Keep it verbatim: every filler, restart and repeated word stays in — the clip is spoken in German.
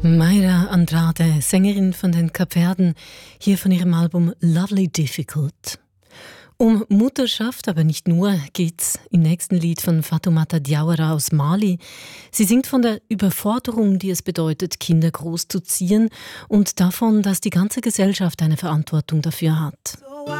Mayra Andrade, Sängerin von den Kapverden, hier von ihrem Album Lovely Difficult. Um Mutterschaft, aber nicht nur, geht's im nächsten Lied von Fatoumata Diawara aus Mali. Sie singt von der Überforderung, die es bedeutet, Kinder großzuziehen und davon, dass die ganze Gesellschaft eine Verantwortung dafür hat.